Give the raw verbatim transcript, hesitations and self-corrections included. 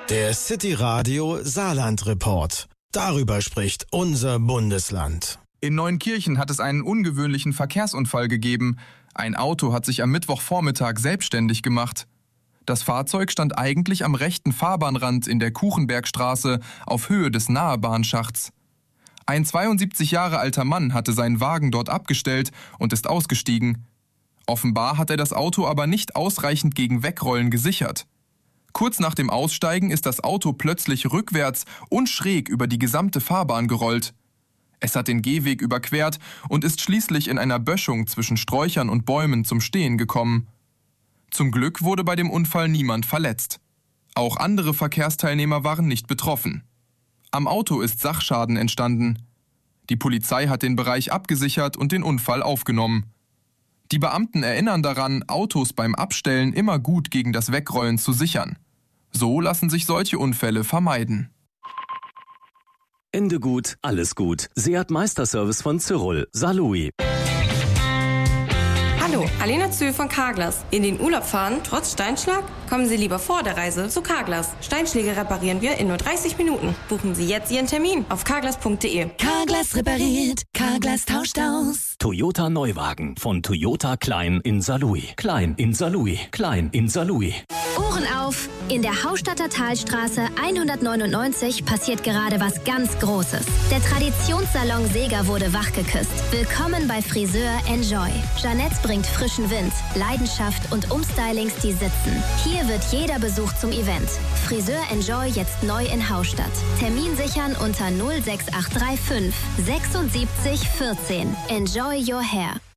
Der City Radio Saarland Report. Darüber spricht unser Bundesland. In Neunkirchen hat es einen ungewöhnlichen Verkehrsunfall gegeben. Ein Auto hat sich am Mittwochvormittag selbstständig gemacht. Das Fahrzeug stand eigentlich am rechten Fahrbahnrand in der Kuchenbergstraße auf Höhe des Nahebahnschachts. Ein zweiundsiebzig Jahre alter Mann hatte seinen Wagen dort abgestellt und ist ausgestiegen. Offenbar hat er das Auto aber nicht ausreichend gegen Wegrollen gesichert. Kurz nach dem Aussteigen ist das Auto plötzlich rückwärts und schräg über die gesamte Fahrbahn gerollt. Es hat den Gehweg überquert und ist schließlich in einer Böschung zwischen Sträuchern und Bäumen zum Stehen gekommen. Zum Glück wurde bei dem Unfall niemand verletzt. Auch andere Verkehrsteilnehmer waren nicht betroffen. Am Auto ist Sachschaden entstanden. Die Polizei hat den Bereich abgesichert und den Unfall aufgenommen. Die Beamten erinnern daran, Autos beim Abstellen immer gut gegen das Wegrollen zu sichern. So lassen sich solche Unfälle vermeiden. Ende gut, alles gut. Seat Meisterservice von Cyril, Saarlouis. Hallo, Alena Zühl von Carglass. In den Urlaub fahren, trotz Steinschlag? Kommen Sie lieber vor der Reise zu Carglass. Steinschläge reparieren wir in nur dreißig Minuten. Buchen Sie jetzt Ihren Termin auf carglass punkt de. Carglass repariert, Carglass tauscht aus. Toyota Neuwagen von Toyota Klein in Saarlouis. Klein in Saarlouis. Klein in Saarlouis. Ohren auf! In der Haustädter Talstraße hundertneunundneunzig passiert gerade was ganz Großes. Der Traditionssalon Seger wurde wachgeküsst. Willkommen bei Friseur Enjoy. Jeanette bringt frischen Wind, Leidenschaft und Umstylings, die sitzen. Hier wird jeder Besuch zum Event. Friseur Enjoy jetzt neu in Haustadt. Termin sichern unter null sechs acht drei fünf sechsundsiebzig vierzehn. Enjoy your hair.